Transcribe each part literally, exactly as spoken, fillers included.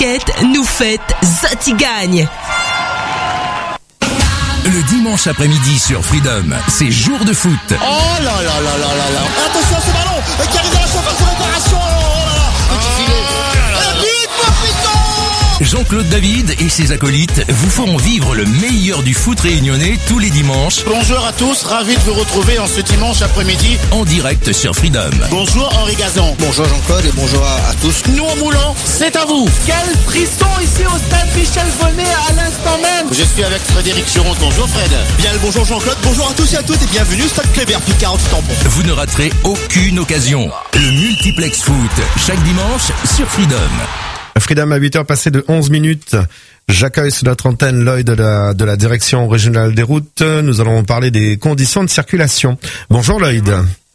basket nous fête Zoti gagne. Le dimanche après-midi sur Freedom, c'est jour de foot. Oh là là là là là là là. Attention à ce ballon qui arrive à la surface de réparation. Oh là là. Petit filet. Et but, Papito. Jean-Claude David et ses acolytes vous feront vivre le meilleur du foot réunionnais tous les dimanches. Bonjour à tous, ravi de vous retrouver en ce dimanche après-midi en direct sur Freedom. Bonjour Henri Gazan. Bonjour Jean-Claude et bonjour à, à tous. Nous en moulant, c'est à vous. Quel frisson ici au stade Michel Vonnet à l'instant même. Je suis avec Frédéric Churon. Bonjour Fred. Bien le bonjour Jean-Claude, bonjour à tous et à toutes et bienvenue au stade Kléber, plus quarante tampons. Vous ne raterez aucune occasion. Le multiplex foot, chaque dimanche sur Freedom. Freedom à huit heures passées de onze minutes. J'accueille sur notre antenne Lloyd de la, de la direction régionale des routes. Nous allons parler des conditions de circulation. Bonjour Lloyd.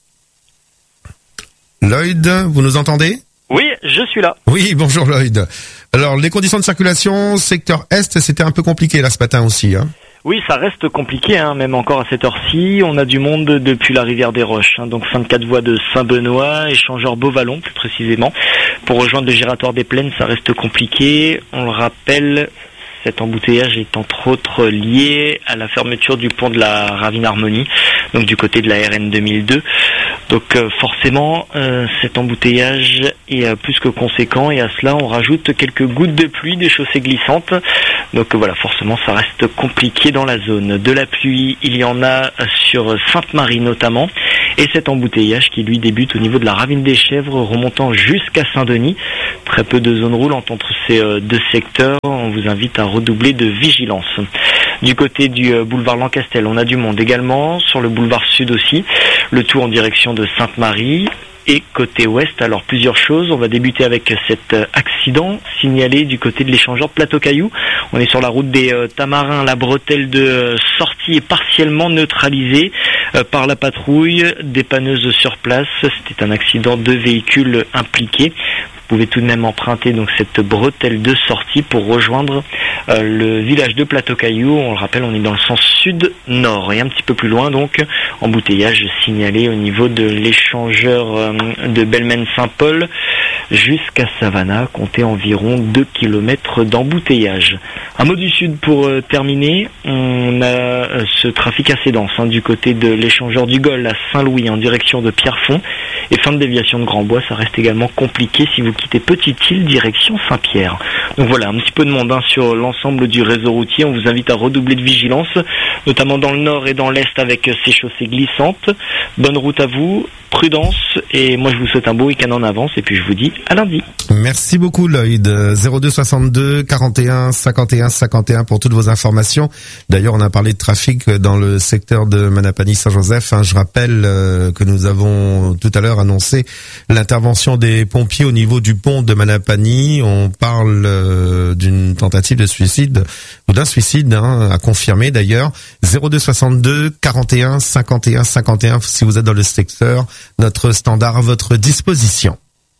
Lloyd, vous nous entendez ? Oui, je suis là. Oui, bonjour Lloyd. Alors, les conditions de circulation, secteur Est, c'était un peu compliqué là ce matin aussi, hein ? Oui, ça reste compliqué, hein, même encore à cette heure-ci. On a du monde depuis la rivière des Roches, hein, donc vingt-quatre voies de Saint-Benoît, échangeur Beauvallon plus précisément. Pour rejoindre le giratoire des Plaines, ça reste compliqué. On le rappelle, cet embouteillage est entre autres lié à la fermeture du pont de la Ravine Harmonie, donc du côté de la R N deux mille deux. Donc euh, forcément, euh, cet embouteillage est euh, plus que conséquent et à cela on rajoute quelques gouttes de pluie, des chaussées glissantes. Donc euh, voilà, forcément ça reste compliqué dans la zone. De la pluie, il y en a sur Sainte-Marie notamment. Et cet embouteillage qui lui débute au niveau de la Ravine des Chèvres remontant jusqu'à Saint-Denis. Très peu de zones roulantes entre ces euh, deux secteurs. On vous invite à redoubler de vigilance. Du côté du euh, boulevard Lancastel, on a du monde également. Sur le boulevard Sud aussi. Le tout en direction de Sainte-Marie. Et côté ouest, alors plusieurs choses. On va débuter avec cet accident signalé du côté de l'échangeur Plateau-Cailloux. On est sur la route des euh, Tamarins. La bretelle de sortie est partiellement neutralisée euh, par la patrouille dépanneuse sur place. C'était un accident de véhicules impliqués. Vous pouvez tout de même emprunter donc cette bretelle de sortie pour rejoindre euh, le village de Plateau-Cailloux. On le rappelle, on est dans le sens sud-nord et un petit peu plus loin donc embouteillage signalé au niveau de l'échangeur euh, de Belmen-Saint-Paul jusqu'à Savannah. Comptez environ deux kilomètres d'embouteillage. Un mot du sud pour euh, terminer. On a euh, ce trafic assez dense hein, du côté de l'échangeur du Gol à Saint-Louis en direction de Pierrefonds et fin de déviation de Grand-Bois. Ça reste également compliqué si vous quittez Petite-Île direction Saint-Pierre. Donc voilà, un petit peu de monde hein, sur l'ensemble du réseau routier. On vous invite à redoubler de vigilance, notamment dans le nord et dans l'est avec ces chaussées glissantes. Bonne route à vous, prudence, et moi je vous souhaite un beau week-end en avance et puis je vous dis à lundi. Merci beaucoup Lloyd. zéro deux soixante-deux quarante et un cinquante et un cinquante et un pour toutes vos informations. D'ailleurs, on a parlé de trafic dans le secteur de Manapani-Saint-Joseph. Hein. Je rappelle euh, que nous avons tout à l'heure annoncé l'intervention des pompiers au niveau du pont de Manapani. On parle euh, d'une tentative de suicide ou d'un suicide hein, à confirmer d'ailleurs. zéro deux soixante-deux quarante et un cinquante et un cinquante et un si vous êtes dans le secteur. Notre standard à votre disposition.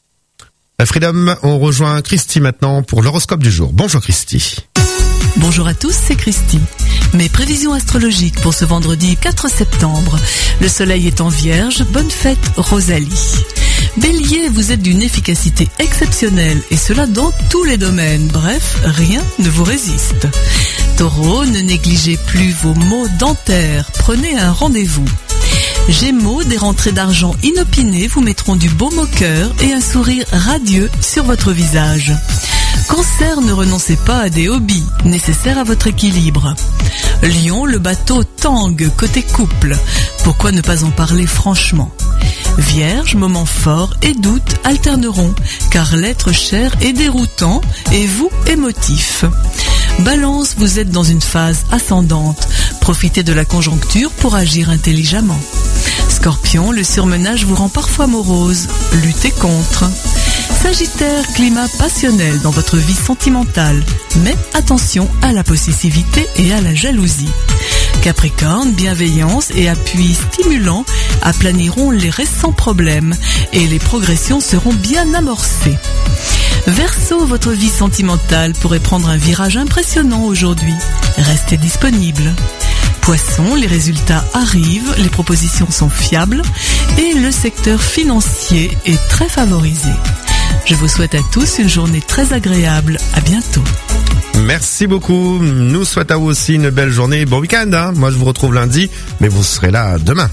Freedom, on rejoint Christy maintenant pour l'horoscope du jour. Bonjour Christy. Bonjour à tous, c'est Christy. Mes prévisions astrologiques pour ce vendredi quatre septembre. Le soleil est en Vierge, bonne fête Rosalie. Bélier, vous êtes d'une efficacité exceptionnelle et cela dans tous les domaines. Bref, rien ne vous résiste. Taureau, ne négligez plus vos maux dentaires, prenez un rendez-vous. Gémeaux, des rentrées d'argent inopinées vous mettront du baume au cœur et un sourire radieux sur votre visage. Cancer, ne renoncez pas à des hobbies nécessaires à votre équilibre. Lion, le bateau tangue côté couple. Pourquoi ne pas en parler franchement ? Vierge, moments forts et doutes alterneront, car l'être cher est déroutant et vous émotif. Balance, vous êtes dans une phase ascendante. Profitez de la conjoncture pour agir intelligemment. Scorpion, le surmenage vous rend parfois morose. Luttez contre. Sagittaire, climat passionnel dans votre vie sentimentale, mais attention à la possessivité et à la jalousie. Capricorne, bienveillance et appui stimulant aplaniront les récents problèmes et les progressions seront bien amorcées. Verseau, votre vie sentimentale pourrait prendre un virage impressionnant aujourd'hui. Restez disponible. Poisson, les résultats arrivent, les propositions sont fiables et le secteur financier est très favorisé. Je vous souhaite à tous une journée très agréable. À bientôt. Merci beaucoup. Nous souhaitons à vous aussi une belle journée. Bon week-end, hein. Moi, je vous retrouve lundi, mais vous serez là demain.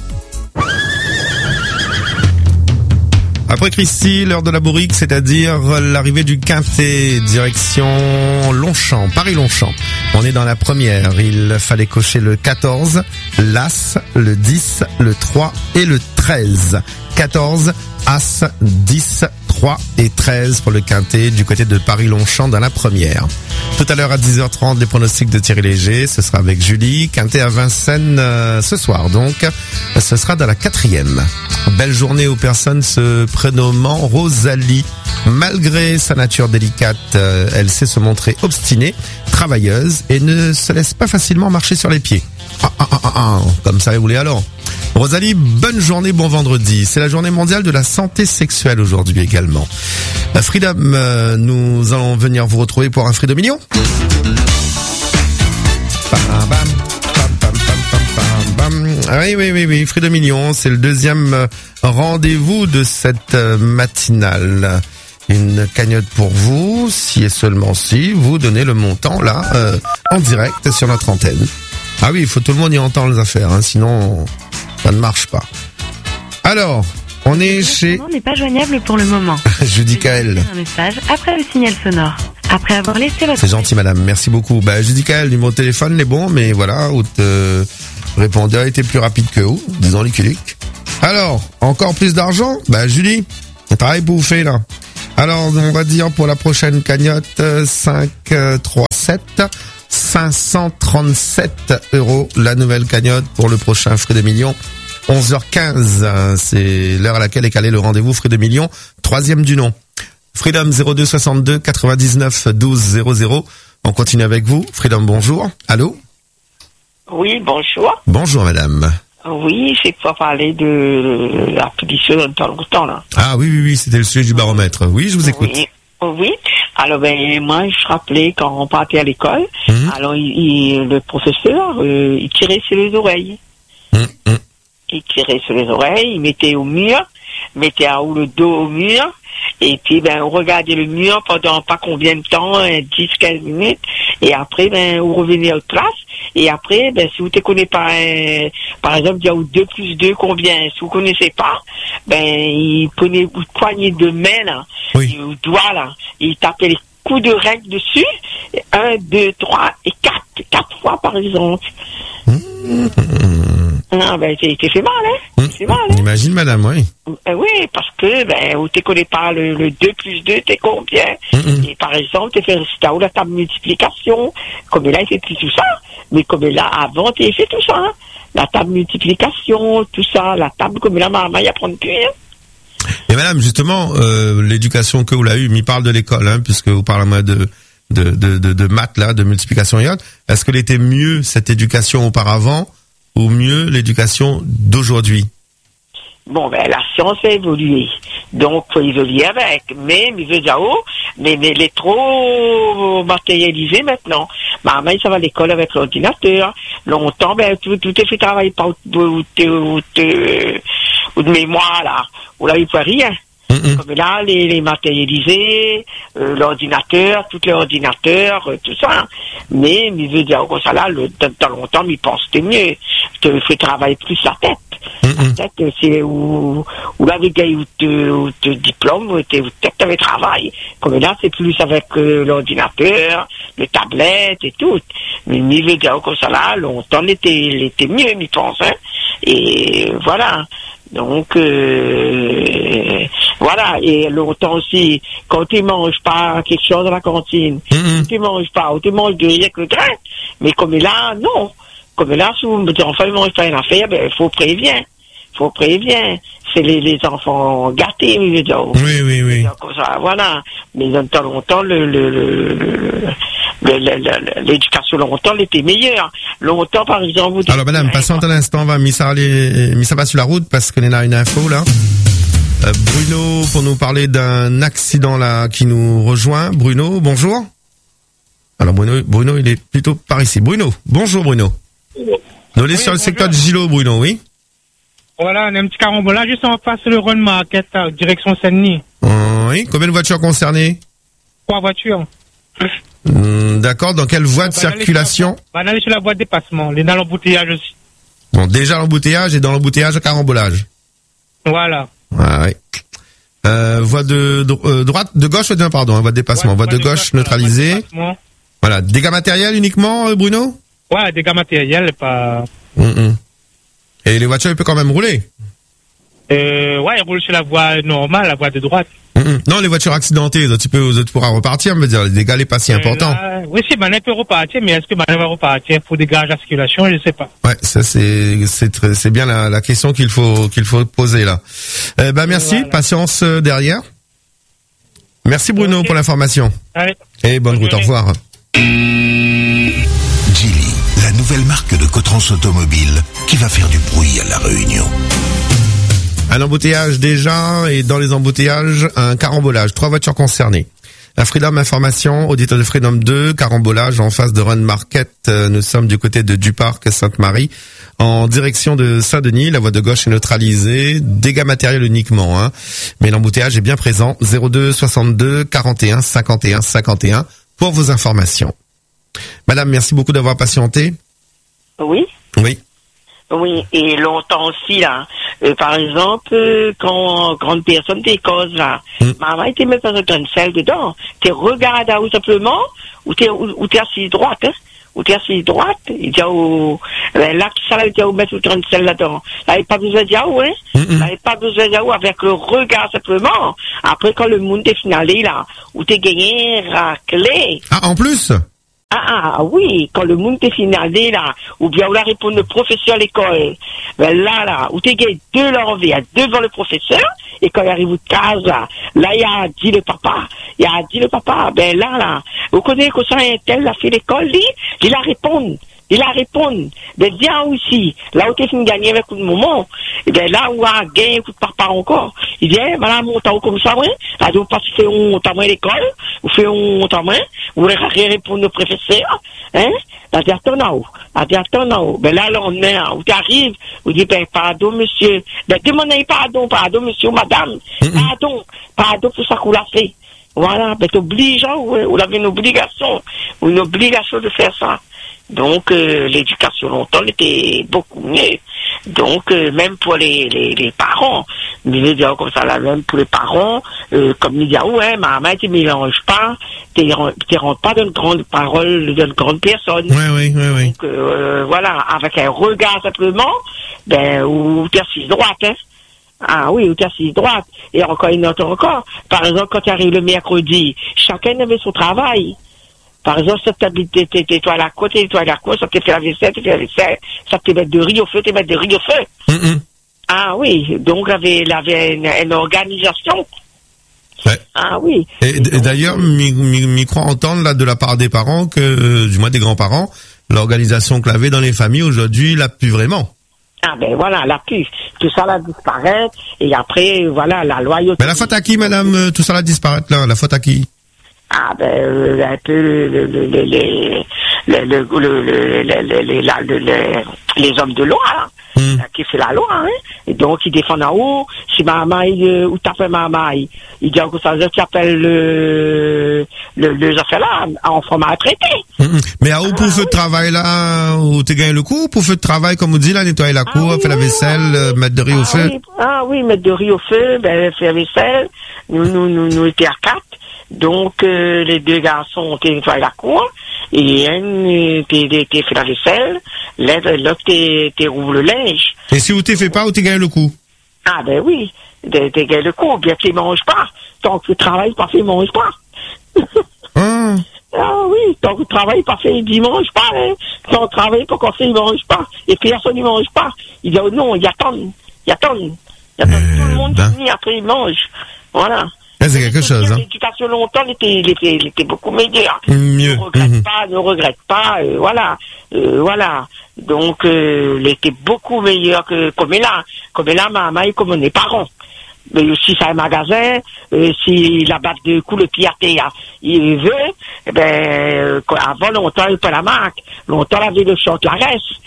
Après Christy, l'heure de la bourrique, c'est-à-dire l'arrivée du Quintet, direction Longchamp, Paris-Longchamp. On est dans la première. Il fallait cocher le quatorze, l'As, le dix, le trois et le treize. quatorze, As, dix, trois et treize pour le Quintet du côté de Paris-Longchamp dans la première. Tout à l'heure à dix heures trente, les pronostics de Thierry Léger, ce sera avec Julie. Quintet à Vincennes euh, ce soir, donc ce sera dans la quatrième. Belle journée aux personnes se prénommant Rosalie. Malgré sa nature délicate, euh, elle sait se montrer obstinée, travailleuse et ne se laisse pas facilement marcher sur les pieds. Ah, ah, ah, ah, comme ça, vous voulez alors. Rosalie, bonne journée, bon vendredi. C'est la journée mondiale de la santé sexuelle aujourd'hui également. Freedom, euh, nous allons venir vous retrouver pour un Freedom Million. Bam, bam, bam, bam, bam, bam, bam. Oui, oui, oui, oui, Freedom Million, c'est le deuxième rendez-vous de cette matinale. Une cagnotte pour vous, si et seulement si vous donnez le montant là, euh, en direct sur notre antenne. Ah oui, il faut tout le monde y entendre les affaires, hein, sinon ça ne marche pas. Alors, on est chez... Le n'est pas joignable pour le moment. Judicaël. Un message après le signal sonore. Après avoir laissé votre... C'est gentil, madame. Merci beaucoup. Bah, Judicaël, numéro de téléphone, les bons, mais voilà, votre euh, répondeur était plus rapide que vous, disons les culiques. Alors, encore plus d'argent? Bah, Julie, c'est pareil pour vous faire, là. Alors, on va dire pour la prochaine cagnotte, cinq, trois, sept, cinq cent trente-sept euros, la nouvelle cagnotte pour le prochain Fruit de Million. onze heures quinze, c'est l'heure à laquelle est calé le rendez-vous Fruit de Million, troisième du nom. Freedom zéro deux soixante-deux quatre-vingt-dix-neuf douze zéro zéro. On continue avec vous. Freedom, bonjour. Allô? Oui, bonjour. Bonjour, madame. Oui, c'est pour parler de la pétition dans temps longtemps, là. Ah oui, oui, oui, c'était le sujet du baromètre. Oui, je vous écoute. Oui, oui. Alors, ben, moi, je me rappelais quand on partait à l'école, Mmh. alors, il, il- le professeur, euh, il tirait sur les oreilles. Mmh, mmh. Il tirait sur les oreilles, il mettait au mur, mettait à haut le dos au mur, et puis, ben, on regardait le mur pendant pas combien de temps, hein, dix, quinze minutes, et après, ben, on revenait en classe, et après, ben, si vous ne connaissez pas, euh, par exemple, il y a deux plus deux, combien, si vous ne connaissez pas, ben, il prenait une poignée de main, là, Oui. et au doigt, là, et il tapait les coups de règle dessus, un, deux, trois, et quatre, quatre fois, par exemple. Ah, ben, c'est c'est fait mal, hein? C'est mal, hein? Imagine, madame, oui. Euh, oui, parce que, ben, où tu connais pas le, le deux plus deux, t'es combien? Mm-mm. Et par exemple, tu fais récital ou la table multiplication. Comme là, il fait plus tout ça. Mais comme là, avant, tu fait tout ça. Hein? La table multiplication, tout ça. La table, comme là, maman, il apprend plus, hein? Et madame, justement, euh, l'éducation que vous l'avez eue, m'y parle de l'école, hein, puisque vous parlez moi de, de, de, de, de maths, là, de multiplication et autres. Est-ce qu'elle était mieux, cette éducation auparavant, ou mieux l'éducation d'aujourd'hui? Bon, ben, la science a évolué. Donc, faut évoluer avec. Mais, mais, je veux dire, oh, mais, mais elle est trop matérialisée maintenant. Maman, ça va à l'école avec l'ordinateur. Longtemps, ben, tout, tout est fait travailler par ou de, ou de, ou de mémoire, là. Ou là, il ne faut rien. Mm-mm. Comme là, les, les matérialisés, euh, l'ordinateur, tous les ordinateurs, euh, tout ça. Mais, mais, je veux dire, comme ça, là, le, dans, dans longtemps, il pense que c'est mieux. Tu fais travailler plus la tête. Mm-mm. La tête, c'est où, où là, avec où te, où te diplôme, où tu avais travail. Comme là, c'est plus avec euh, l'ordinateur, les tablettes et tout. Mais, mais, je veux dire, comme ça, là, longtemps, il était, il était mieux, il pense, hein. Et voilà. Donc, euh, voilà. Et longtemps aussi, quand tu manges pas quelque chose à la cantine, Mm-mm. tu manges pas, ou tu manges de rien que le grain. Mais comme là, non. Comme là, si vous me dites, enfin, ils mangent pas une affaire, ben, il faut prévenir. Il faut prévenir. C'est les, les enfants gâtés, je veux dire. Oui, oui, oui. Comme ça, voilà. Mais dans le temps longtemps, le, le, le, le, le- le- le- l'éducation longtemps, elle était meilleure. Longtemps, par exemple, vous Alors, madame, patiente un instant, on va mis ça, aller- mis ça va sur la route parce qu'on est là une info, là. Euh, Bruno, pour nous parler d'un accident, là, qui nous rejoint. Bruno, bonjour. Alors, Bruno, Bruno, il est plutôt par ici. Bruno, bonjour, Bruno. Nous, on est sur le secteur de Gilo, Bruno, oui? Voilà, on a un petit carambolage juste en face le Run Market, là, direction Saint-Denis. Oui, Oui, combien de voitures concernées? Trois voitures. Hum, d'accord, dans quelle voie de circulation? On va aller sur la voie de dépassement, on est dans l'embouteillage aussi. Bon, déjà l'embouteillage et dans l'embouteillage, carambolage. Voilà. Ah, oui. Euh, voie de, de euh, droite, de gauche, de, pardon, hein, voie de dépassement. Ouais, voie de gauche de neutralisée. Voilà. Dégâts matériels uniquement, euh, Bruno? Ouais, dégâts matériels, pas... Hum, hum. Et les voitures, elles peuvent quand même rouler? Euh, ouais, elles roulent sur la voie normale, la voie de droite. Hum, hum. Non, les voitures accidentées, tu peux, tu pourras repartir, me dire, les dégâts n'est pas si important. Là, oui, si, ben, elle peut repartir, mais est-ce que ben, elle va repartir pour dégager la circulation, je sais pas. Ouais, ça, c'est, c'est très, c'est bien la, la question qu'il faut, qu'il faut poser, là. Eh ben, merci, voilà. Patience euh, derrière. Merci, Bruno, okay. pour l'information. Allez. Et bonne route, au revoir. Geely, la nouvelle marque de Cotrans Automobile qui va faire du bruit à La Réunion. Un embouteillage déjà, et dans les embouteillages, un carambolage. Trois voitures concernées. La Freedom Information, auditeur de Freedom deux, carambolage en face de Run Market. Nous sommes du côté de Duparc, Sainte-Marie, en direction de Saint-Denis. La voie de gauche est neutralisée. Dégâts matériels uniquement, hein. Mais l'embouteillage est bien présent. zéro deux soixante-deux quarante et un cinquante et un cinquante et un pour vos informations. Madame, merci beaucoup d'avoir patienté. Oui. Oui. Oui, et longtemps aussi, là. Euh, par exemple, euh, quand grande personne des causes, là, mm. maman était même pas un grain de sel dedans. Tu regardes où simplement, ou tu ou, es assis droite, hein, ou tu es assis droite, il dit, oh, là, ça, là, il dit, oh, mettre le grain de sel là-dedans. Là, il n'y a pas besoin de dire, hein. Mm-hmm. Là, il n'y a pas besoin de dire, avec le regard simplement. Après, quand le monde est finalé, là, où tu es gagné, raclé. Ah, en plus? Ah, ah, oui, quand le monde est finalé, là, ou bien où la réponse le professeur à l'école, ben là, là, où t'es gagné deux l'envers, devant le professeur, et quand il arrive au case, là, là, il a dit le papa, il a dit le papa, ben là, là, vous connaissez que ça, un tel a fait l'école, lui, il la répond. Il la répond. Ben, viens aussi. Là où tu es fini de gagner avec un moment, et ben, là où a gagné un coup de papa encore, il dit, eh, madame, on t'a comme ça, ouais. Là, vous passez fait honte à moi à l'école, vous faites honte à moi, vous répondre au professeur, hein. Là, tu attends là haut. Là, tu attends là haut. Ben, là, là, on est, où tu arrives, vous dites, ben, pardon, monsieur. Ben, demandez pardon, pardon, monsieur, madame. Pardon, pardon pour ça qu'on l'a fait. Voilà, ben, t'es obligeant, ouais. Vous avez une obligation, une obligation de faire ça. Donc, euh, l'éducation longtemps était beaucoup mieux. Donc, euh, même pour les, les, les parents, mais je veux dire comme ça, là, même pour les parents, euh, comme il dit, ah ouais, maman, tu mélanges pas, tu ne rentres pas dans une grande parole d'une grande personne. Oui, oui, oui, oui. Donc, euh, voilà, avec un regard simplement, ben, ou tu es assise droite, hein. Ah oui, ou tu es assise droite. Et encore une autre encore. Par exemple, quand tu arrives le mercredi, chacun avait son travail. Par exemple, ça t'es toi à la côte, t'es toi à la côte, ça te fait la vaisselle, tu fais la vaisselle, ça te met de riz au feu, tu mets de riz au feu. Mm-hmm. Ah oui, donc il y avait une, une organisation. Ouais. Ah oui. Et, et d'ailleurs, m'y crois entendre là de la part des parents que, euh, du moins des grands-parents, l'organisation que l'avait dans les familles aujourd'hui l'a plus vraiment. Ah ben voilà, la plus. Tout ça là disparaît et après voilà la loyauté. Mais la faute à qui, madame, tout ça là disparaît là, la faute à qui? Ah ben euh, un peu le, le, le, les, le, le, le, le, le, le, la, le, le, les hommes de loi là, mm. qui fait la loi, hein, et donc ils défendent en haut. Si maman il, ou t'appelles maman, il, il dit que ça tu appelles le le le affaire là en format à traiter. Mm. Mais à où pour ah, feu oui. de travail là, où tu gagnes le coup, pour feu de travail comme on dit là, nettoyer la cour, ah, oui, faire la vaisselle, oui, oui. mettre de riz ah, au feu. Oui. Ah oui, mettre de riz au feu, ben faire la vaisselle. Nous nous nous nous étions à quatre. Donc, euh, les deux garçons ont nettoyé la cour, et un, t'es, t'es fait la vaisselle, l'autre, t'es, t'es rouvre le linge. Et si vous t'es fait pas, ou t'es gagné le coup? Ah, ben oui, t'es, t'es gagné le coup, bien que tu manges pas. Tant que tu travailles pas, tu manges pas. Ah. Ah oui, tant que tu travailles pas, tu manges pas, hein. Tant que tu travailles pas, quand il mange pas. Et personne ne mange pas. Il dit, oh non, il y a tant, il y a tant, il y a tant, euh, tout le monde ben. finit, après il mange. Voilà. C'est quelque chose, hein. L'éducation longtemps était, était, était beaucoup meilleure. Mieux. Ne regrette mmh. pas, ne regrette pas, euh, voilà, euh, voilà. Donc, euh, elle était beaucoup meilleure que comme là, comme là, maman et comme les parents. Mais si c'est un magasin, euh, si la batte de coup le pied à terre, il veut, eh ben, euh, avant longtemps il pas la marque, longtemps il avait le short la reste.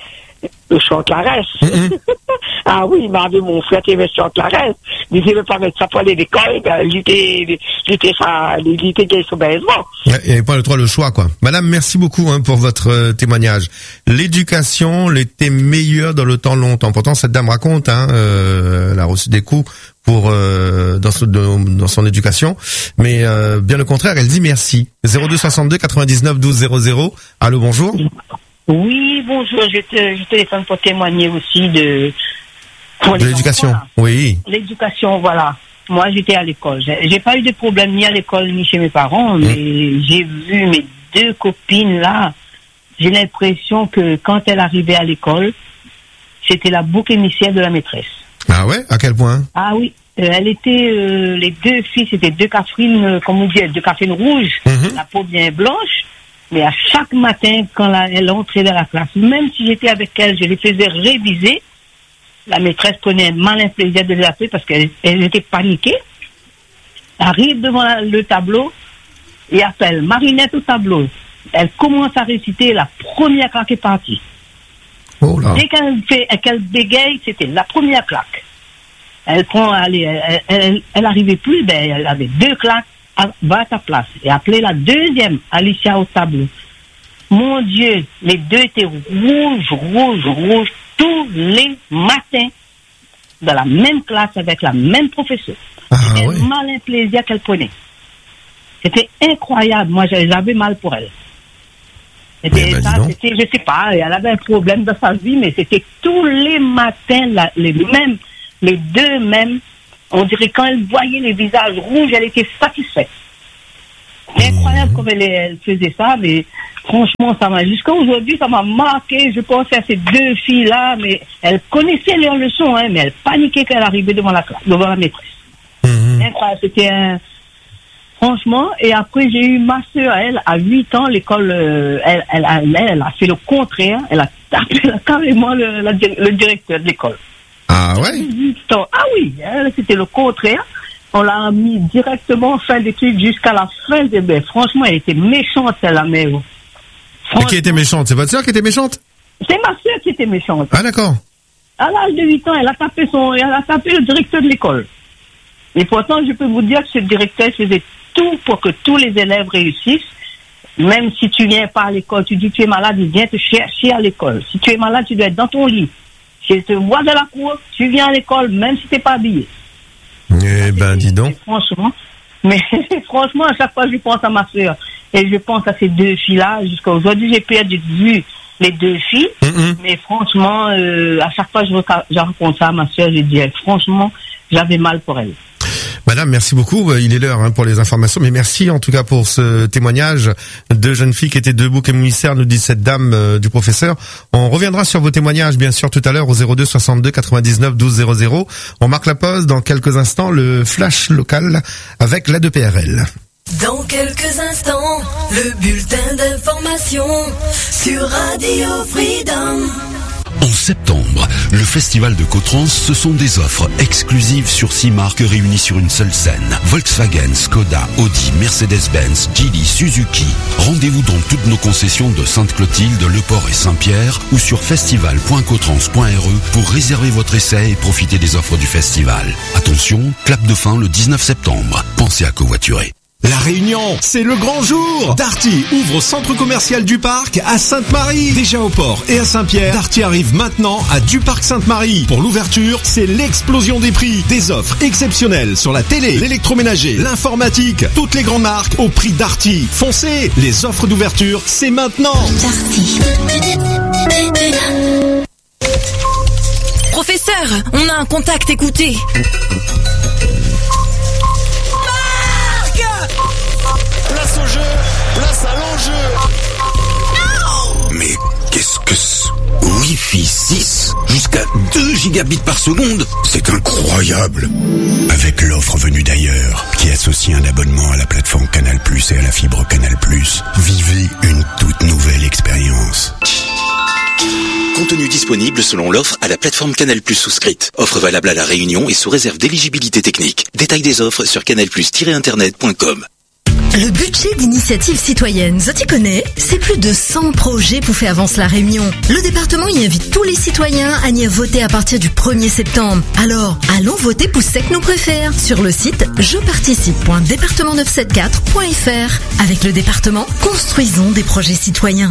Le chant Clarès. Mm-hmm. Ah oui, il m'a dit, mon frère, il avait chant Clarès. Il disait, il ne veut pas mettre sa poêle à l'école, ben, il était, il était, ça, il était gay sur baisement. Il n'y avait pas le droit, le choix, quoi. Madame, merci beaucoup, hein, pour votre euh, témoignage. L'éducation l'était meilleure dans le temps longtemps. Pourtant, cette dame raconte, hein, euh, elle a reçu des coups pour, euh, dans, son, de, dans son éducation. Mais, euh, bien le contraire, elle dit merci. zéro deux soixante-deux quatre-vingt-dix-neuf douze zéro zéro. Allô, bonjour. Oui, bonjour, je, te, je téléphone pour témoigner aussi de... De l'éducation, enfants, oui. L'éducation, voilà. Moi, j'étais à l'école. J'ai, j'ai pas eu de problème ni à l'école ni chez mes parents, mais mmh. j'ai vu mes deux copines là. J'ai l'impression que quand elle arrivait à l'école, c'était la bouc émissaire de la maîtresse. Ah ouais? À quel point? Ah oui. Euh, elle était, euh, les deux filles, c'était deux Catherine, euh, comme on dit, deux Catherine rouges, mmh. la peau bien blanche. Mais à chaque matin, quand la, elle entrait dans la classe, même si j'étais avec elle, je les faisais réviser. La maîtresse prenait un malin plaisir de les appeler parce qu'elle elle était paniquée. Elle arrive devant la, le tableau et appelle Marinette au tableau. Elle commence à réciter, la première claque est partie. Oh là. Dès qu'elle fait, qu'elle bégaye, c'était la première claque. Elle prend, allez, elle, elle, elle arrivait plus, ben, elle avait deux claques. Va à ta place. Et appelez la deuxième, Alicia, au tableau. Mon Dieu, les deux étaient rouges, rouges, rouges, tous les matins, dans la même classe, avec la même professeure. Ah, C'était ouais. un malin plaisir qu'elle prenait. C'était incroyable. Moi, j'avais mal pour elle. C'était ben, ça, c'était, je sais pas, elle avait un problème dans sa vie, mais c'était tous les matins, la, les mêmes, les deux mêmes. On dirait quand elle voyait les visages rouges, elle était satisfaite. C'est incroyable comme elle, elle faisait ça, mais franchement, ça m'a, jusqu'à aujourd'hui, ça m'a marqué. Je pensais à ces deux filles-là, mais elles connaissaient leurs leçons, hein, mais elles paniquaient quand elles arrivaient devant la classe, devant la maîtresse. Mmh. Incroyable, c'était un, franchement, et après, j'ai eu ma sœur, elle, à huit ans, l'école, euh, elle, elle, elle, elle a fait le contraire, elle a tapé carrément le, la, le directeur de l'école. Ah ouais? Ah oui, hein, c'était le contraire. On l'a mis directement en fin d'études jusqu'à la fin des... Ben, franchement, elle était méchante, celle-là, mais... Et qui était méchante? C'est votre sœur qui était méchante? C'est ma sœur qui était méchante. Ah d'accord. À l'âge de huit ans, elle a tapé son... Elle a tapé le directeur de l'école. Et pourtant, je peux vous dire que ce directeur faisait tout pour que tous les élèves réussissent. Même si tu viens pas à l'école, tu dis que tu es malade, il vient te chercher à l'école. Si tu es malade, tu dois être dans ton lit. Si elle te voit dans la cour, tu viens à l'école, même si t'es pas habillé. Eh ben, dis donc. Franchement, mais franchement, à chaque fois, je pense à ma sœur. Et je pense à ces deux filles-là. Jusqu'à aujourd'hui, j'ai perdu de vue les deux filles. Mm-hmm. Mais franchement, euh, à chaque fois, je, je raconte ça à ma sœur, je dis, franchement, j'avais mal pour elle. Madame, merci beaucoup. Il est l'heure hein, pour les informations, mais merci en tout cas pour ce témoignage de jeunes filles qui étaient debout comme émissaires, nous dit cette dame euh, du professeur. On reviendra sur vos témoignages, bien sûr, tout à l'heure au zéro deux soixante-deux quatre-vingt-dix-neuf douze zéro zéro. On marque la pause dans quelques instants, le flash local avec l'A deux P R L. Dans quelques instants, le bulletin d'information sur Radio Freedom. En septembre, le festival de Cotrans, ce sont des offres exclusives sur six marques réunies sur une seule scène. Volkswagen, Skoda, Audi, Mercedes-Benz, Geely, Suzuki. Rendez-vous dans toutes nos concessions de Sainte-Clotilde, Le Port et Saint-Pierre ou sur festival point cotrans point r e pour réserver votre essai et profiter des offres du festival. Attention, clap de fin le dix-neuf septembre. Pensez à covoiturer. La Réunion, c'est le grand jour. Darty ouvre au centre commercial du Parc à Sainte-Marie. Déjà au port et à Saint-Pierre, Darty arrive maintenant à du Parc Sainte-Marie. Pour l'ouverture, c'est l'explosion des prix. Des offres exceptionnelles sur la télé, l'électroménager, l'informatique, toutes les grandes marques au prix Darty. Foncez, les offres d'ouverture, c'est maintenant. Darty. Professeur, on a un contact, écoutez. Place au jeu, place à l'enjeu. Mais qu'est-ce que c'est? Wi-Fi six jusqu'à deux gigabits par seconde. C'est incroyable. Avec l'offre venue d'ailleurs, qui associe un abonnement à la plateforme Canal plus, et à la fibre Canal plus, vivez une toute nouvelle expérience. Contenu disponible selon l'offre à la plateforme Canal plus souscrite. Offre valable à La Réunion et sous réserve d'éligibilité technique. Détail des offres sur canal plus tiret internet point com. Le budget d'initiative citoyenne, ça t'y connais? C'est plus de cent projets pour faire avancer la Réunion. Le département y invite tous les citoyens à y voter à partir du premier septembre. Alors, allons voter pour ceux que nous préfèrent sur le site je participe point département neuf cent soixante-quatre point f r. Avec le département, construisons des projets citoyens.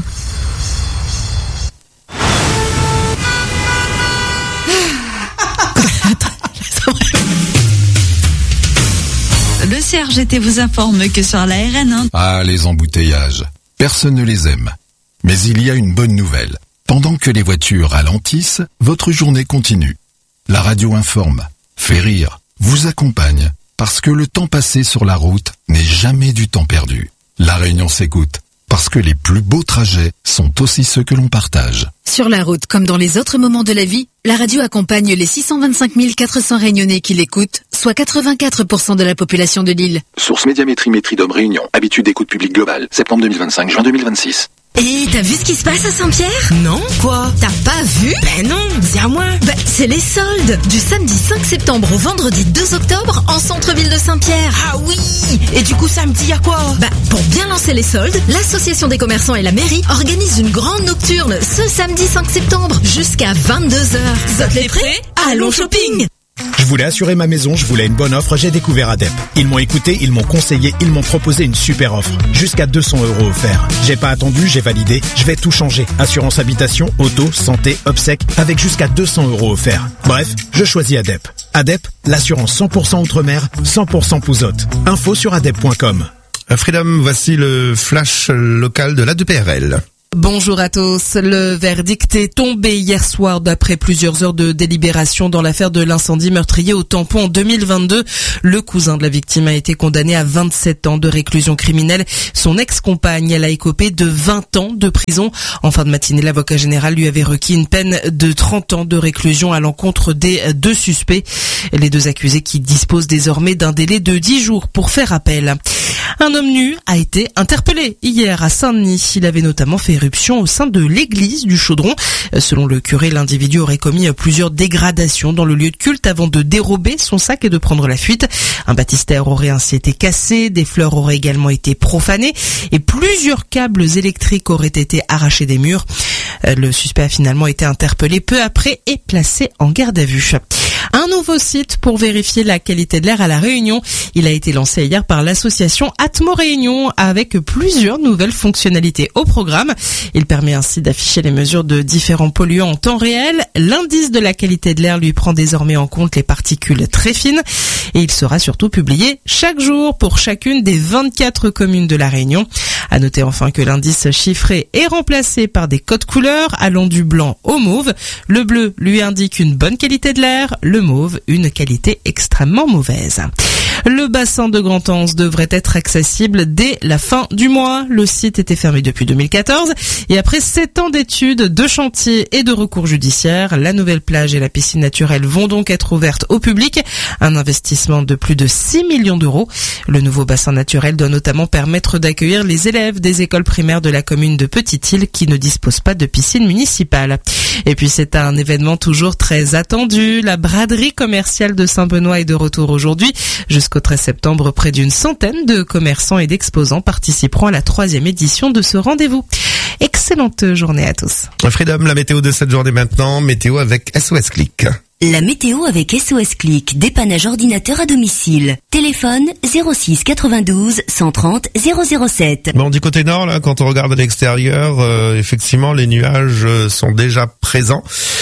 Le C R G T vous informe que sur la R N un... Ah, les embouteillages. Personne ne les aime. Mais il y a une bonne nouvelle. Pendant que les voitures ralentissent, votre journée continue. La radio informe, fait rire, vous accompagne, parce que le temps passé sur la route n'est jamais du temps perdu. La Réunion s'écoute, parce que les plus beaux trajets sont aussi ceux que l'on partage. Sur la route, comme dans les autres moments de la vie, la radio accompagne les six cent vingt-cinq mille quatre cents Réunionnais qui l'écoutent, soit quatre-vingt-quatre pour cent de la population de l'île. Source Médiamétrie Métridome Réunion. Habitude d'écoute publique globale. Septembre deux mille vingt-cinq, juin deux mille vingt-six. Et t'as vu ce qui se passe à Saint-Pierre? Non, quoi? T'as pas vu? Ben non, dis à moi. Ben, c'est les soldes du samedi cinq septembre au vendredi deux octobre en centre-ville de Saint-Pierre. Ah oui! Et du coup, samedi, à quoi? Ben, pour bien lancer les soldes, l'association des commerçants et la mairie organisent une grande nocturne ce samedi cinq septembre jusqu'à vingt-deux heures. Vous êtes prêts? Allons shopping! Je voulais assurer ma maison, je voulais une bonne offre, j'ai découvert Adep. Ils m'ont écouté, ils m'ont conseillé, ils m'ont proposé une super offre. Jusqu'à deux cents euros offerts. J'ai pas attendu, j'ai validé, je vais tout changer. Assurance habitation, auto, santé, obsèques, avec jusqu'à deux cents euros offerts. Bref, je choisis Adep. Adep, l'assurance cent pour cent outre-mer, cent pour cent Pouzotte. Info sur adep point com. Freedom, voici le flash local de l'A deux P R L. Bonjour à tous. Le verdict est tombé hier soir d'après plusieurs heures de délibération dans l'affaire de l'incendie meurtrier au Tampon en deux mille vingt-deux. Le cousin de la victime a été condamné à vingt-sept ans de réclusion criminelle. Son ex-compagne, elle a écopé de vingt ans de prison. En fin de matinée, l'avocat général lui avait requis une peine de trente ans de réclusion à l'encontre des deux suspects. Les deux accusés qui disposent désormais d'un délai de dix jours pour faire appel. Un homme nu a été interpellé hier à Saint-Denis. Il avait notamment fait éruption au sein de l'église du Chaudron. Selon le curé, l'individu aurait commis plusieurs dégradations dans le lieu de culte avant de dérober son sac et de prendre la fuite. Un baptistère aurait ainsi été cassé, des fleurs auraient également été profanées et plusieurs câbles électriques auraient été arrachés des murs. Le suspect a finalement été interpellé peu après et placé en garde à vue. Un nouveau site pour vérifier la qualité de l'air à La Réunion. Il a été lancé hier par l'association Atmo Réunion avec plusieurs nouvelles fonctionnalités au programme. Il permet ainsi d'afficher les mesures de différents polluants en temps réel. L'indice de la qualité de l'air lui prend désormais en compte les particules très fines et il sera surtout publié chaque jour pour chacune des vingt-quatre communes de La Réunion. À noter enfin que l'indice chiffré est remplacé par des codes couleurs allant du blanc au mauve. Le bleu lui indique une bonne qualité de l'air, le mauve une qualité extrêmement mauvaise. Le bassin de Grand-Anse devrait être accessible dès la fin du mois. Le site était fermé depuis deux mille quatorze et après sept ans d'études, de chantiers et de recours judiciaires, la nouvelle plage et la piscine naturelle vont donc être ouvertes au public. Un investissement de plus de six millions d'euros. Le nouveau bassin naturel doit notamment permettre d'accueillir les élèves des écoles primaires de la commune de Petite-Île qui ne disposent pas de piscine municipale. Et puis c'est un événement toujours très attendu. La braderie commerciale de Saint-Benoît est de retour aujourd'hui. Jusqu'au treize septembre, près d'une centaine de commerçants et d'exposants participeront à la troisième édition de ce rendez-vous. Excellente journée à tous. Freedom, la météo de cette journée maintenant, météo avec S O S Click. La météo avec S O S Click, dépannage ordinateur à domicile. Téléphone zéro six quatre-vingt-douze cent trente zéro zéro sept. Bon, du côté nord, là, quand on regarde à l'extérieur, euh, effectivement, les nuages sont déjà présents.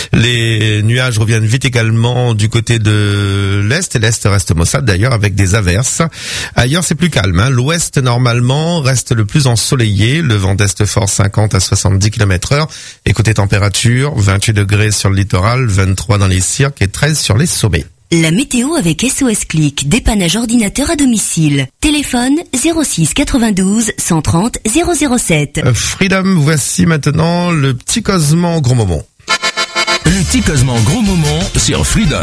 Les nuages reviennent vite également du côté de l'est, et l'est reste maussade d'ailleurs avec des averses. Ailleurs, c'est plus calme, hein. L'ouest, normalement, reste le plus ensoleillé. Le vent d'est fort cinquante à soixante-dix kilomètres heure. Et côté température, vingt-huit degrés sur le littoral, vingt-trois dans les cirques et treize sur les sommets. La météo avec S O S Click, dépannage ordinateur à domicile. Téléphone zéro six quatre-vingt-douze cent trente zéro zéro sept. Euh, Freedom, voici maintenant le petit Cosmo gros moment. Le petit Cosmo gros moment sur Freedom.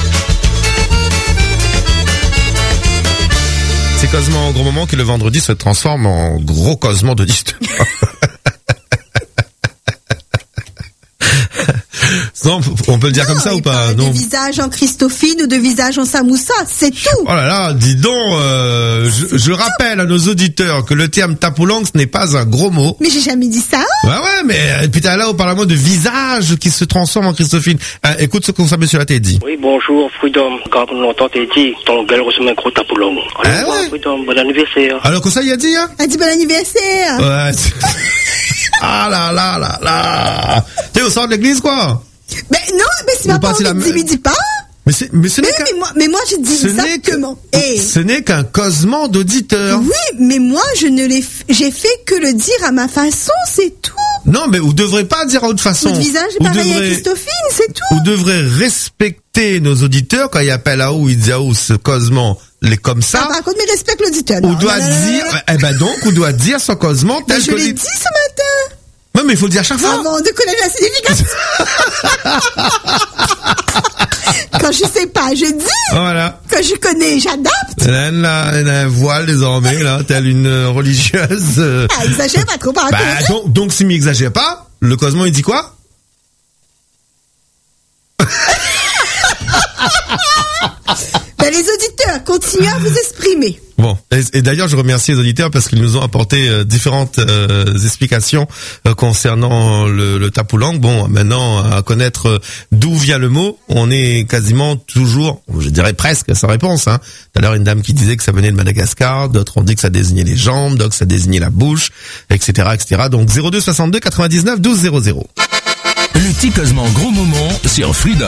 C'est Cosmo gros moment qui le vendredi se transforme en gros Cosmo de dix. Non, on peut le dire non, comme ça ou pas? Non. De visage en Christophine ou de visage en Samoussa, c'est tout. Oh là là, dis donc, euh, je, je rappelle à nos auditeurs que le terme tapoulang, ce n'est pas un gros mot. Mais j'ai jamais dit ça. Ouais, ouais, mais putain là, on parle moi de visage qui se transforme en Christophine. Euh, écoute ce que ça, monsieur Laté dit. Oui, bonjour, Freedom. Quand on entend t'es dit, ton gueule ressemble à un gros tapoulang. Ah ouais. Freedom, bon anniversaire. Alors que ça, il a dit, hein? Elle dit bon anniversaire. Ouais. Ah là là là là. T'es au centre de l'église, quoi? Mais non, mais c'est pas pas la... dit, dis pas. Mais c'est, mais ce n'est mais, mais moi, mais moi, je dis ce exactement. N'est que, hey. Ce n'est qu'un cosement d'auditeurs. Oui, mais moi, je ne l'ai, f... j'ai fait que le dire à ma façon, c'est tout. Non, mais vous devrez pas dire à votre façon. Votre visage est pareil devrez... à Christophine, c'est tout. Vous devrez respecter nos auditeurs quand ils appellent à où, ils disent à où ce cosement, les comme ça. Ah, par contre, mais respecte l'auditeur. On doit non, dire, non, non. eh ben donc, on doit dire son cosement tel mais que. Je l'ai dit ce matin. Non, mais il faut le dire à chaque fois. Avant de connaître la signification. Quand je sais pas, je dis. Voilà. Quand je connais, j'adapte. Elle a, elle a, elle a un voile désormais, là, telle une religieuse. Ah, exagère pas trop par bah, donc, donc, s'il m'exagère pas, le cosmon, il dit quoi? Ben, les auditeurs, continuez à vous exprimer. Bon, et, et d'ailleurs, je remercie les auditeurs parce qu'ils nous ont apporté euh, différentes euh, explications euh, concernant le, le tapoulang. Bon, maintenant, à connaître euh, d'où vient le mot, on est quasiment toujours, je dirais presque, sans réponse. Hein. Tout à l'heure, une dame qui disait que ça venait de Madagascar, d'autres ont dit que ça désignait les jambes, d'autres que ça désignait la bouche, et cetera, et cetera. Donc, zéro deux soixante-deux quatre-vingt-dix-neuf douze zéro zéro. Le petit cosement gros moment sur Freedom.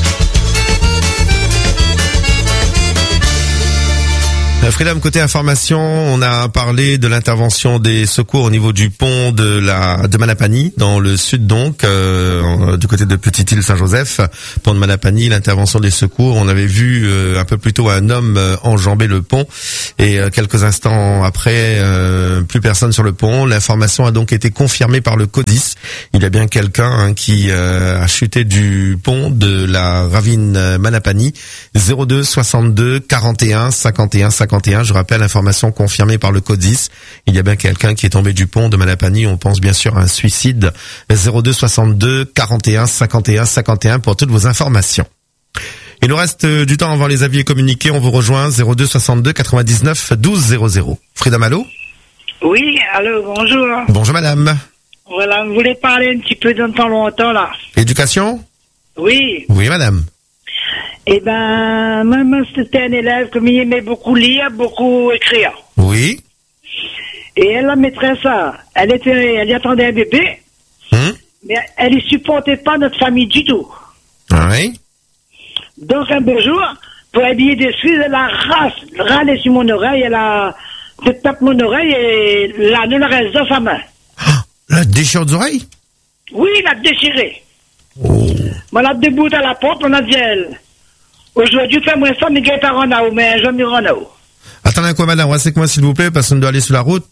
Freedom, côté information, on a parlé de l'intervention des secours au niveau du pont de la de Manapani, dans le sud donc, euh, du côté de Petite-Île-Saint-Joseph, pont de Manapani, l'intervention des secours. On avait vu euh, un peu plus tôt un homme euh, enjamber le pont et euh, quelques instants après, euh, plus personne sur le pont. L'information a donc été confirmée par le CODIS. Il y a bien quelqu'un hein, qui euh, a chuté du pont de la ravine Manapani. zéro deux soixante-deux quarante et un cinquante et un cinquante et un. Je rappelle, information confirmée par le CODIS. Il y a bien quelqu'un qui est tombé du pont de Manapani. On pense bien sûr à un suicide. zéro deux soixante-deux quarante et un cinquante et un cinquante et un pour toutes vos informations. Il nous reste du temps avant les avis et communiqués. On vous rejoint zéro deux soixante-deux quatre-vingt-dix-neuf douze zéro zéro. Freedom, allô? Oui, allô, bonjour. Bonjour madame. Voilà, vous voulez parler un petit peu dans temps longtemps là. Éducation? Oui. Oui madame. Eh ben, maman, c'était un élève comme il aimait beaucoup lire, beaucoup écrire. Oui. Et elle, la maîtresse, elle était, elle y attendait un bébé. Hum? Mais elle ne supportait pas notre famille du tout. Oui. Donc, un beau jour, pour habiller dessus, elle a ras, râlé sur mon oreille, elle a, elle tape mon oreille et la ne la reste dans sa main. Ah, la déchire des oreilles? Oui, la déchirée. Oh. On l'a debout à la porte, on a dit elle. Aujourd'hui, fais-moi ça, mais gagne par en haut, mais je me rends en haut. Attendez quoi, madame, restez avec moi, s'il vous plaît, parce qu'on doit aller sur la route.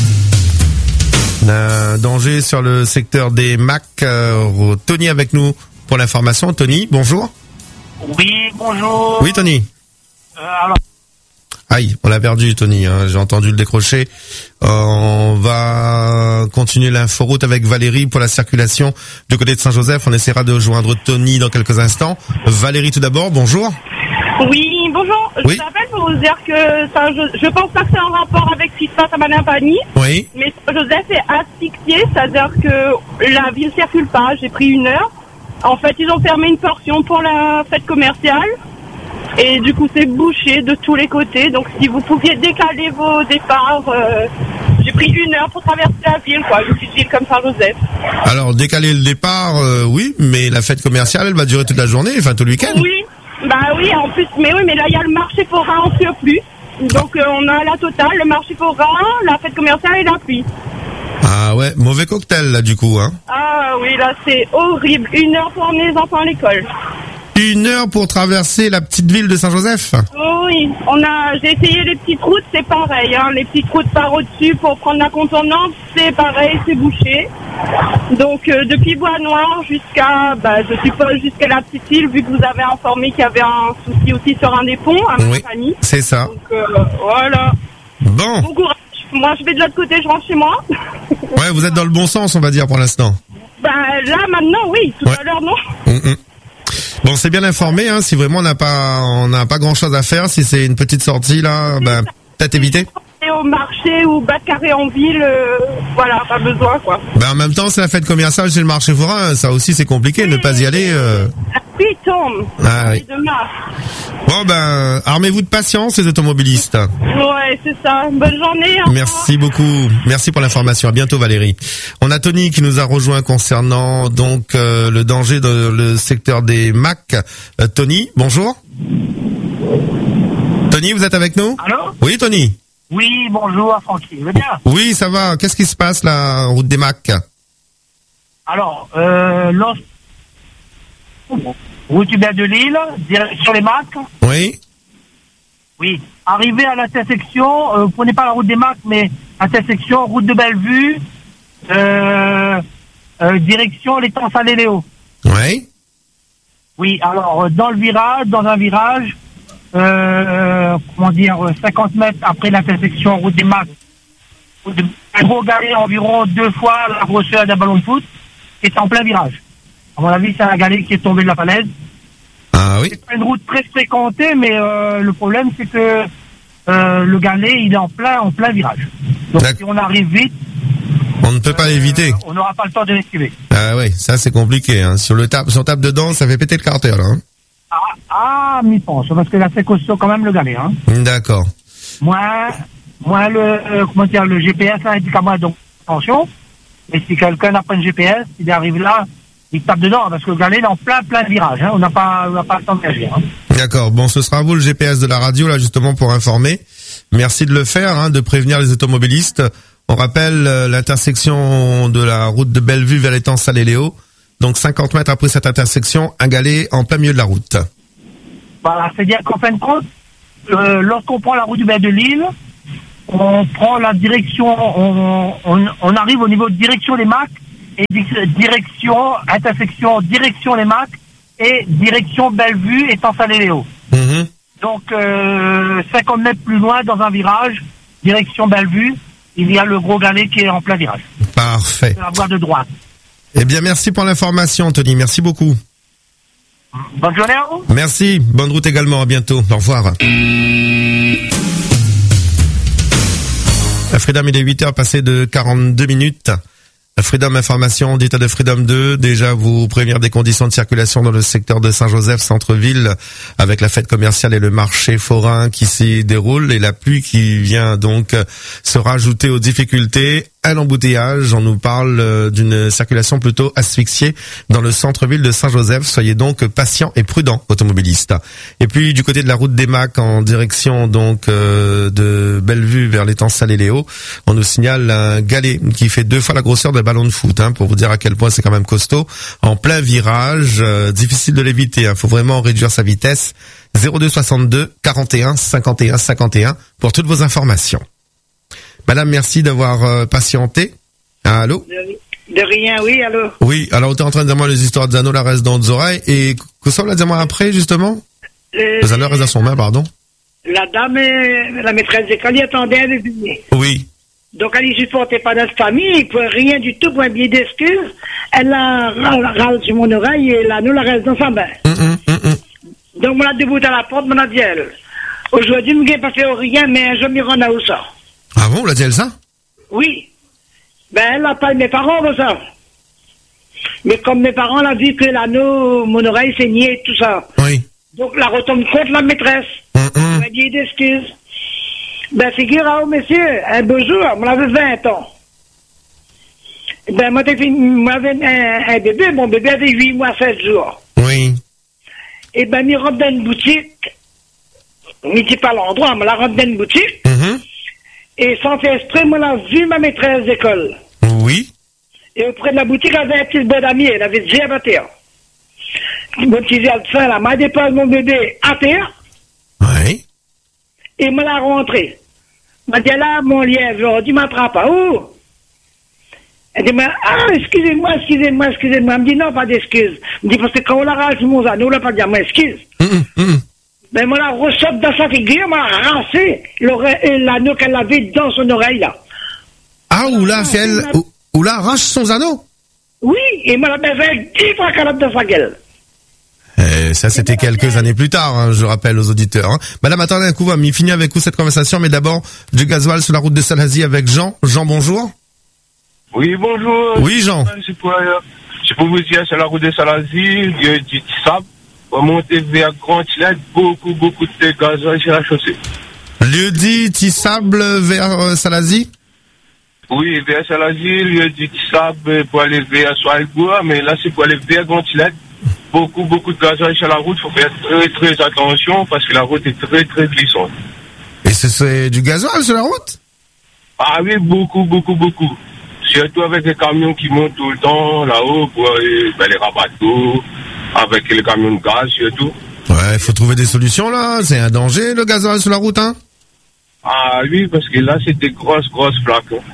Un danger sur le secteur des M A C. Euh, Tony avec nous pour l'information. Tony, bonjour. Oui, bonjour. Oui, Tony. Euh, alors... Aïe, on l'a perdu, Tony. Hein, j'ai entendu le décrocher. Euh, on va continuer l'inforoute avec Valérie pour la circulation du côté de Saint-Joseph. On essaiera de joindre Tony dans quelques instants. Valérie, tout d'abord, bonjour. Oui, bonjour. Oui. Je t'appelle pour vous dire que Saint-Joseph, je pense pas que c'est en rapport avec ce qui se passe à Manapani. Oui. Mais Saint-Joseph est asphyxié, c'est-à-dire que la ville circule pas. J'ai pris une heure. En fait, ils ont fermé une portion pour la fête commerciale. Et du coup, c'est bouché de tous les côtés. Donc, si vous pouviez décaler vos départs, euh, j'ai pris une heure pour traverser la ville, quoi. Une petite ville comme Saint-Joseph. Alors, décaler le départ, euh, oui, mais la fête commerciale, elle va durer toute la journée, enfin tout le week-end. Oui, bah oui, en plus, mais oui, mais là, il y a le marché forain en surplus. Donc, euh, on a la totale, le marché forain, la fête commerciale et la pluie. Ah ouais, mauvais cocktail, là, du coup, hein. Ah oui, là, c'est horrible. Une heure pour emmener les enfants à l'école. Une heure pour traverser la petite ville de Saint-Joseph? Oui, on a, j'ai essayé les petites routes, c'est pareil, hein. Les petites routes par au-dessus pour prendre la contournante, c'est pareil, c'est bouché. Donc, euh, depuis Bois-Noir jusqu'à, bah, je suppose jusqu'à la petite île, vu que vous avez informé qu'il y avait un souci aussi sur un des ponts, à oui, Manapani. C'est ça. Donc, euh, voilà. Bon. Bon courage. Moi, je vais de l'autre côté, je rentre chez moi. Ouais, vous êtes dans le bon sens, on va dire, pour l'instant. Bah là, maintenant, oui. Tout Ouais. à l'heure, non. Mm, mm. Bon, c'est bien informé, hein. Si vraiment on n'a pas, on n'a pas grand chose à faire, si c'est une petite sortie là, ben peut-être éviter. Et au marché ou bas de carré en ville, euh, voilà, pas besoin, quoi. Ben en même temps, c'est la fête commerciale chez le marché forain, ça aussi c'est compliqué, ne pas y aller. Euh... Oui, tombe. Ah oui. Demain. Bon ben, armez-vous de patience, les automobilistes. Ouais, c'est ça. Bonne journée. Hein. Merci beaucoup. Merci pour l'information. À bientôt, Valérie. On a Tony qui nous a rejoint concernant donc euh, le danger dans le secteur des M A C. Euh, Tony, bonjour. Tony, vous êtes avec nous? Allô? Oui, Tony. Oui, bonjour, Francky. Vous allez bien? Oui, ça va. Qu'est-ce qui se passe là, en route des M A C? Alors, euh, lorsque... route Hubert de Lille, direction les M A C. Oui. Oui. Arrivé à l'intersection, euh, vous prenez pas la route des M A C, mais intersection, route de Bellevue, euh, euh, direction l'étang Saint-Léléo. Oui. Oui, alors, euh, dans le virage, dans un virage, euh, comment dire, cinquante mètres après l'intersection, route des M A C, route de- un gros galet environ deux fois la grosseur d'un ballon de foot, est en plein virage. À mon avis, c'est un galet qui est tombé de la falaise. Ah oui. C'est pas une route très fréquentée, mais euh, le problème, c'est que euh, le galet, il est en plein, en plein virage. Donc, si on arrive vite, On ne peut pas l'éviter. on n'aura pas le temps de l'esquiver. Ah oui, ça c'est compliqué. Hein. Sur le tape, sur tape dedans, ça fait péter le carter là. Hein. Ah, ah, m'y pense, parce que là, c'est costaud quand même le galet. Hein. D'accord. Moi, moi le, euh, comment dire, le G P S a indiqué à moi, donc attention. Et si quelqu'un n'a pas de G P S, il arrive là, il tape dedans, parce que le galet il est en plein, plein de virages. Hein. On n'a pas, on n'a pas le temps de réagir. Hein. D'accord. Bon, ce sera à vous le G P S de la radio là justement pour informer. Merci de le faire, hein, de prévenir les automobilistes. On rappelle euh, l'intersection de la route de Bellevue vers l'étang Saint-Léléo. Donc cinquante mètres après cette intersection, un galet en plein milieu de la route. Voilà, c'est-à-dire qu'en fin de compte, euh, lorsqu'on prend la route du Hubert de Lille, on prend la direction, on, on, on arrive au niveau de direction les M A C, et di- direction, intersection, direction les M A C, et direction Bellevue et Saint-Léléo. Mm-hmm. Donc, euh, cinquante mètres plus loin, dans un virage, direction Bellevue, il y a le gros galet qui est en plein virage. Parfait. C'est la voie de droite. Eh bien, merci pour l'information, Tony. Merci beaucoup. Bonne journée à vous. Merci. Bonne route également. À bientôt. Au revoir. La Freedom, il est huit heures passées de quarante-deux minutes. La Freedom Information, d'état de Freedom deux, déjà vous prévenir des conditions de circulation dans le secteur de Saint-Joseph, centre-ville, avec la fête commerciale et le marché forain qui s'y déroule, et la pluie qui vient donc se rajouter aux difficultés. Un embouteillage, on nous parle euh, d'une circulation plutôt asphyxiée dans le centre-ville de Saint-Joseph. Soyez donc patients et prudents, automobilistes. Et puis du côté de la route des M A C, en direction donc euh, de Bellevue vers l'étang Saint-Léléo, on nous signale un galet qui fait deux fois la grosseur d'un ballon de foot, hein, pour vous dire à quel point c'est quand même costaud. En plein virage, euh, difficile de l'éviter. Il hein, faut vraiment réduire sa vitesse. zéro deux soixante-deux quarante et un cinquante et un cinquante et un pour toutes vos informations. Madame, merci d'avoir euh, patienté. Ah, allô? De rien, oui, allô? Oui, alors tu es en train de dire moi les histoires de Zano, la reste dans nos oreilles. Et que ça, on l'a dit moi après, justement? Euh, Les honneurs reste dans son main, pardon. La dame, euh, la maîtresse d'école, y attendait avec lui. Oui. Donc, elle ne supportait pas notre famille, pour rien du tout, pour un billet d'excuse. Elle a râle sur mon oreille et la nous la reste dans sa main. Mm, mm, mm, mm. Donc, on a debout à la porte, on a dit elle. Aujourd'hui, je n'ai pas fait rien, mais je m'y rends à où ça. Ah bon, on l'a dit elle ça? Oui. Ben, elle n'a pas mes parents, pour ça. Mais comme mes parents l'ont vu que l'anneau, mon oreille saignait et tout ça. Oui. Donc, la retombe contre la maîtresse. Mm, mm. Un billet d'excuse. Ben, figure-toi, monsieur, un beau jour, moi, j'avais vingt ans. Ben, moi, j'avais un, un bébé, mon bébé avait huit mois, sept jours. Oui. Et ben, il rentre dans une boutique. Il dit pas l'endroit, mais la rentre dans une boutique. Mm-hmm. Et sans faire exprès, moi, j'ai vu ma maîtresse d'école. Oui. Et auprès de la boutique, elle avait un petit bon ami, elle avait déjà à terre. Mon petit vieux, elle la main dépose mon bébé à terre. Oui. Et me l'a rentré. Elle dit là, mon lièvre, j'aurais dit, m'attrape pas. Où? Elle dit, ah, excusez-moi, excusez-moi, excusez-moi. Elle me dit, non, pas d'excuse. Elle me dit, parce que quand on l'arrache mon anneau, on n'a pas dit, moi, excuse. Mm, mm. Ben, moi, la ressorte dans sa figure, m'a rancé l'anneau qu'elle avait dans son oreille, là. Ah, ou là, fait elle, ou, ou là, arrache son anneau? Oui, et moi, la fait dix fois quarante de sa gueule. Et ça, c'était quelques années plus tard, hein, je rappelle aux auditeurs. Hein. Madame, attendez un coup, on va m'y finir avec vous cette conversation, mais d'abord, du gasoil sur la route de Salazie avec Jean. Jean, bonjour. Oui, bonjour. Oui, Jean. C'est pour, euh, c'est pour vous dire, sur la route de Salazie, il y a du sable, on monte vers Grand-Tilette, beaucoup, beaucoup de gasoil sur la chaussée. Lieu dit Tissable vers euh, Salazie? Oui, vers Salazie, lieu dit Tissable pour aller vers Soalbois, mais là, c'est pour aller vers Grand-Tilette. Beaucoup, beaucoup de gasoil sur la route, il faut faire très, très attention parce que la route est très, très glissante. Et c'est, c'est du gasoil sur la route? Ah oui, beaucoup, beaucoup, beaucoup. Surtout avec les camions qui montent tout le temps là-haut pour aller, ben, les rabattos, avec les camions de gaz surtout. Ouais, il faut trouver des solutions là, c'est un danger le gasoil sur la route, hein? Ah oui, parce que là, c'est des grosses, grosses flaques. Hein.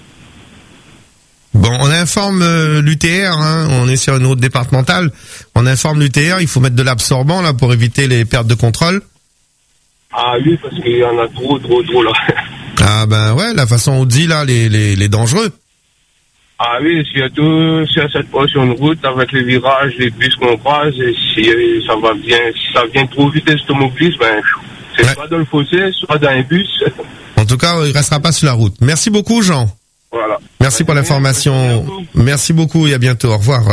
Bon, on informe euh, l'U T R, hein, on est sur une route départementale, on informe l'U T R, il faut mettre de l'absorbant là pour éviter les pertes de contrôle. Ah oui, parce qu'il y en a trop, trop, trop là. Ah ben ouais, la façon on dit là, les, les, les dangereux. Ah oui, surtout sur cette portion de route, avec les virages, les bus qu'on croise, et si ça va bien, si ça vient trop vite les automobilistes, ben c'est ouais. soit dans le fossé, soit dans un bus. En tout cas, il restera pas sur la route. Merci beaucoup, Jean. Voilà. Merci pour l'information. Merci beaucoup et à bientôt. Au revoir.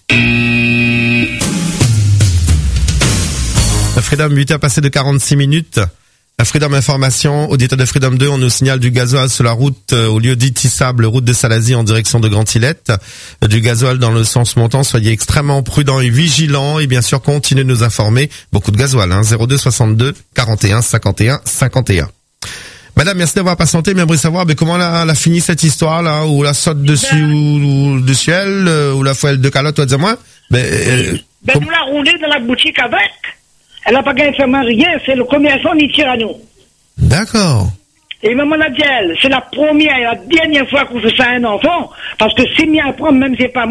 Freedom huit heures passé de quarante-six minutes. La Freedom Information, auditeur de Freedom deux, on nous signale du gasoil sur la route euh, au lieu dit Tissable, route de Salazie en direction de Grand-Tilette. Euh, du gasoil dans le sens montant, soyez extrêmement prudents et vigilants et bien sûr continuez de nous informer. Beaucoup de gasoil, hein, zéro deux soixante-deux quarante et un cinquante et un cinquante et un. Madame, merci d'avoir patienté, mais j'aimerais savoir mais comment elle a, elle a fini cette histoire là, où la saute dessus ben, ou, ou dessus elle, euh, ou la foelle de calotte, toi dis-moi. Ben, euh, ben com- nous l'a roulé dans la boutique avec. Elle n'a pas gagné rien, c'est le commerçant qui tire à nous. D'accord. Et maman a dit, elle, c'est la première et la dernière fois qu'on fait ça à un enfant, parce que c'est mieux à prendre, même si c'est pas moi.